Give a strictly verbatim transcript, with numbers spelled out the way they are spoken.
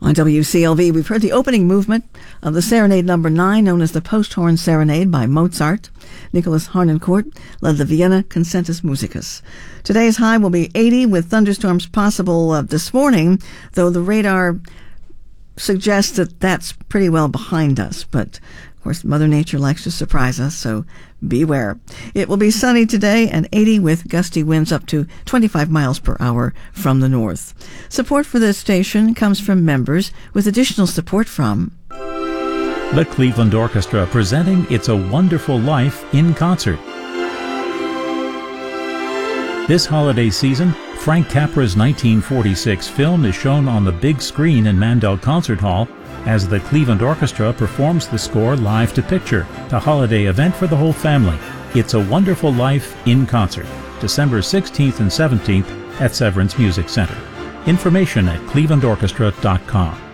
On W C L V, we've heard the opening movement of the Serenade Number nine, known as the Posthorn Serenade by Mozart. Nicholas Harnoncourt led the Vienna Concertus Musicus. Today's high will be eighty, with thunderstorms possible uh, this morning, though the radar suggests that that's pretty well behind us. But, of course, Mother Nature likes to surprise us, so beware. It will be sunny today and eighty, with gusty winds up to twenty-five miles per hour from the north. Support for this station comes from members, with additional support from the Cleveland Orchestra, presenting It's a Wonderful Life in concert. This holiday season, Frank Capra's nineteen forty-six film is shown on the big screen in Mandel Concert Hall as the Cleveland Orchestra performs the score live to picture, a holiday event for the whole family. It's a Wonderful Life in concert, December sixteenth and seventeenth at Severance Music Center. Information at cleveland orchestra dot com.